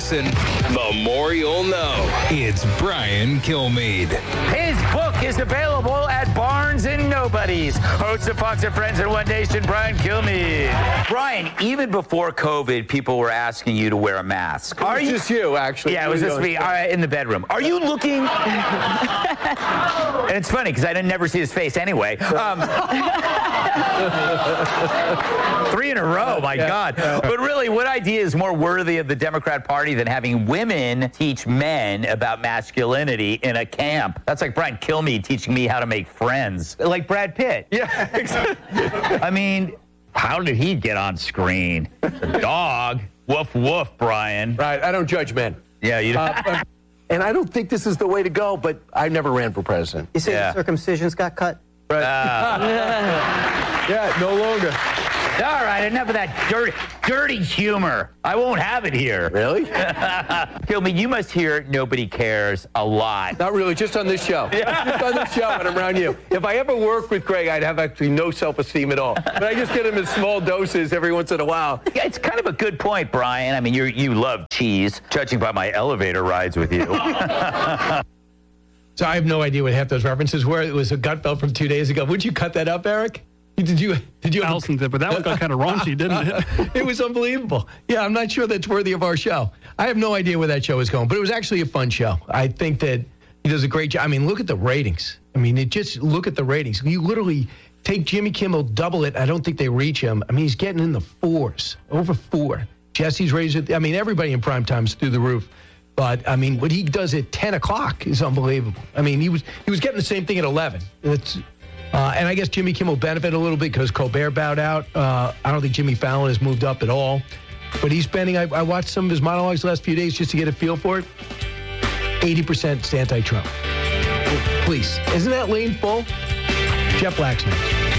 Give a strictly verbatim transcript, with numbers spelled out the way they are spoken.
listen, the more you'll know. It's Brian Kilmeade. His book is available at Barnes and Nobody's. Host of Fox and Friends and One Nation, Brian Kilmeade. Brian, even before COVID, people were asking you to wear a mask. Are you just you, actually? Yeah, it was just me uh, in the bedroom. Are you looking? And it's funny because I didn't never see his face anyway. Um, three in a row, my God. But really, what idea is more worthy of the Democrat Party than having women teach men about masculinity in a camp? That's like Brian Kilmeade teaching me how to make friends. Like Brad Pitt. Yeah, exactly. I mean, how did he get on screen? The dog. Woof, woof, Brian. Right, I don't judge men. Yeah, you uh, but, And I don't think this is the way to go, but I never ran for president. You say Yeah. the circumcisions got cut? Right. Uh, Yeah, no longer. all right, enough of that dirty, dirty humor. I won't have it here. Really? Kilmeade, you must hear nobody cares a lot. Not really, just on this show. Just on this show when I'm around you. If I ever worked with Greg, I'd have actually no self-esteem at all. But I just get him in small doses every once in a while. Yeah, it's kind of a good point, Brian. I mean, you you love cheese, judging by my elevator rides with you. So I have no idea what half those references were. It was a Gutfeld from two days ago. Would you cut that up, Eric? Did you? Did you? Allison did, but that one got kind of raunchy, didn't it? It was unbelievable. Yeah, I'm not sure that's worthy of our show. I have no idea where that show is going, but it was actually a fun show. I think that he does a great job. I mean, look at the ratings. I mean, it just look at the ratings. You literally take Jimmy Kimmel, double it. I don't think they reach him. I mean, he's getting in the fours, over four. Jesse's raised it. I mean, everybody in prime time is through the roof. But I mean, what he does at ten o'clock is unbelievable. I mean, he was he was getting the same thing at eleven. It's, uh, and I guess Jimmy Kimmel benefited a little bit because Colbert bowed out. Uh, I don't think Jimmy Fallon has moved up at all. But he's spending. I, I watched some of his monologues the last few days just to get a feel for it. eighty percent anti-Trump. Please, isn't that lane full? Jeff Laxman.